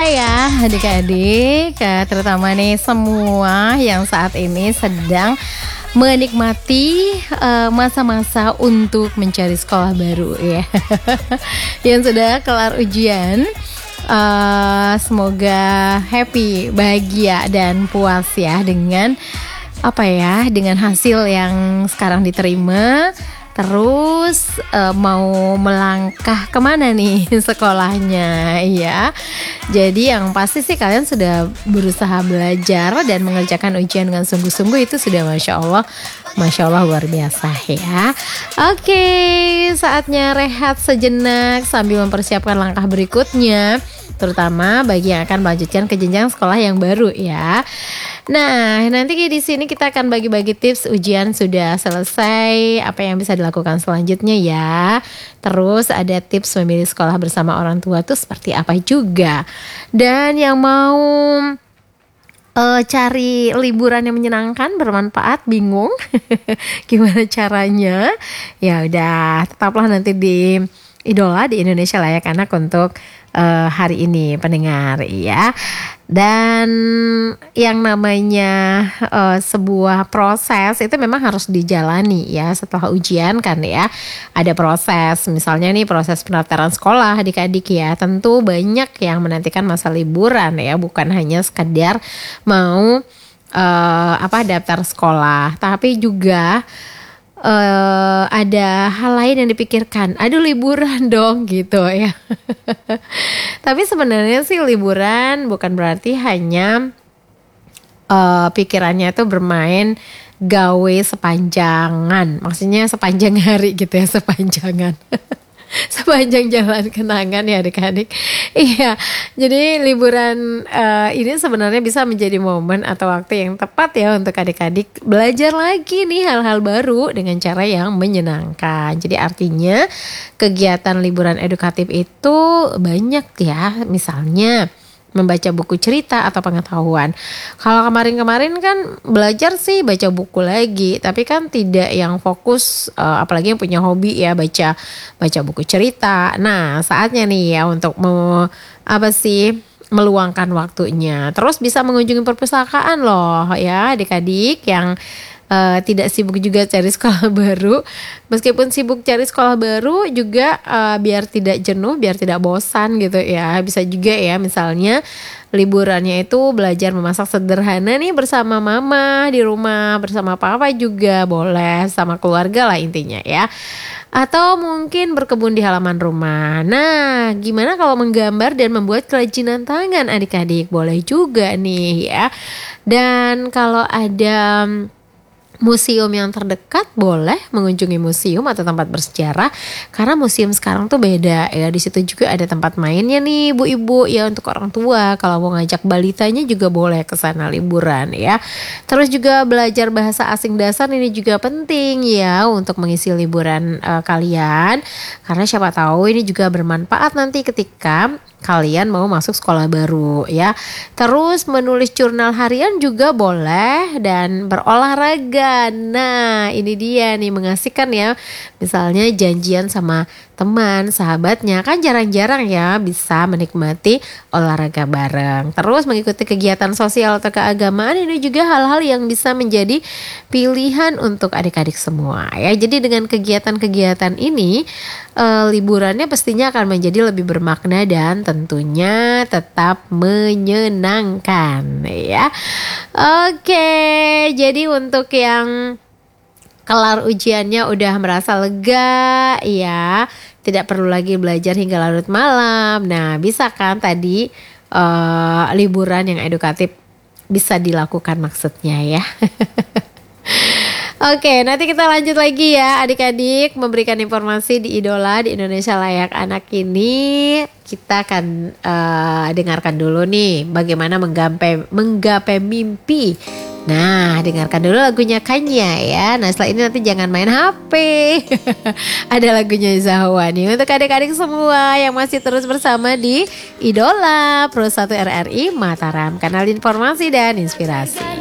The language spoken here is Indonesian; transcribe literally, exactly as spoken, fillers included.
ya adik-adik, eh, terutama nih semua yang saat ini sedang menikmati eh, masa-masa untuk mencari sekolah baru ya. Yang sudah kelar ujian, eh, semoga happy, bahagia dan puas ya dengan apa ya, dengan hasil yang sekarang diterima. Terus uh, mau melangkah kemana nih sekolahnya ya. Jadi yang pasti sih kalian sudah berusaha belajar dan mengerjakan ujian dengan sungguh-sungguh, itu sudah Masya Allah, Masya Allah luar biasa ya. Oke, saatnya rehat sejenak sambil mempersiapkan langkah berikutnya, terutama bagi yang akan melanjutkan ke jenjang sekolah yang baru ya. Nah, nanti di sini kita akan bagi-bagi tips ujian sudah selesai, apa yang bisa dilakukan selanjutnya ya. Terus ada tips memilih sekolah bersama orang tua tuh seperti apa juga. Dan yang mau uh, cari liburan yang menyenangkan, bermanfaat, bingung gimana caranya? Ya udah, tetaplah nanti di Idola di Indonesia Layak Anak untuk uh, hari ini pendengar ya. Dan yang namanya uh, sebuah proses itu memang harus dijalani ya setelah ujian kan ya. Ada proses, misalnya nih proses pendaftaran sekolah adik-adik ya. Tentu banyak yang menantikan masa liburan ya, bukan hanya sekedar mau uh, apa daftar sekolah, tapi juga Uh, ada hal lain yang dipikirkan. Aduh, liburan dong gitu ya. Tapi sebenarnya sih liburan bukan berarti hanya uh, pikirannya itu bermain gawe sepanjangan. Maksudnya sepanjang hari gitu ya, sepanjangan. Sepanjang jalan kenangan ya adik-adik. Iya, jadi liburan uh, ini sebenarnya bisa menjadi momen atau waktu yang tepat ya untuk adik-adik belajar lagi nih hal-hal baru dengan cara yang menyenangkan. Jadi artinya kegiatan liburan edukatif itu banyak ya, misalnya membaca buku cerita atau pengetahuan. Kalau kemarin-kemarin kan belajar sih baca buku lagi, tapi kan tidak yang fokus, uh, apalagi yang punya hobi ya baca baca buku cerita. Nah, saatnya nih ya untuk mau apa sih meluangkan waktunya. Terus bisa mengunjungi perpustakaan loh ya adik-adik yang Uh, tidak sibuk juga cari sekolah baru. Meskipun sibuk cari sekolah baru juga uh, biar tidak jenuh, biar tidak bosan gitu ya. Bisa juga ya misalnya liburannya itu belajar memasak sederhana nih bersama mama di rumah, bersama papa juga boleh, sama keluarga lah intinya ya. Atau mungkin berkebun di halaman rumah. Nah, gimana kalau menggambar dan membuat kerajinan tangan adik-adik? Boleh juga nih ya. Dan kalau ada museum yang terdekat, boleh mengunjungi museum atau tempat bersejarah, karena museum sekarang tuh beda ya. Di situ juga ada tempat mainnya nih ibu-ibu ya, untuk orang tua. Kalau mau ngajak balitanya juga boleh ke sana liburan ya. Terus juga belajar bahasa asing dasar ini juga penting ya untuk mengisi liburan uh, kalian, karena siapa tahu ini juga bermanfaat nanti ketika kalian mau masuk sekolah baru ya. Terus menulis jurnal harian juga boleh, dan berolahraga. Nah, ini dia nih mengasihkan ya. Misalnya janjian sama teman, sahabatnya, kan jarang-jarang ya bisa menikmati olahraga bareng. Terus mengikuti kegiatan sosial atau keagamaan, ini juga hal-hal yang bisa menjadi pilihan untuk adik-adik semua ya. Jadi dengan kegiatan-kegiatan ini eh, liburannya pastinya akan menjadi lebih bermakna dan tentunya tetap menyenangkan ya. Oke, jadi untuk yang kelar ujiannya udah merasa lega ya, tidak perlu lagi belajar hingga larut malam. Nah, bisa kan tadi uh, liburan yang edukatif bisa dilakukan maksudnya ya. Oke, nanti kita lanjut lagi ya adik-adik memberikan informasi di Idola di Indonesia Layak Anak ini. Kita akan uh, dengarkan dulu nih bagaimana menggapai menggapai mimpi. Nah, dengarkan dulu lagunya Kanya ya. Nah, setelah ini nanti jangan main H P. Ada lagunya Zahwa nih untuk adik-adik semua yang masih terus bersama di Idola Pro satu R R I Mataram, kanal informasi dan inspirasi.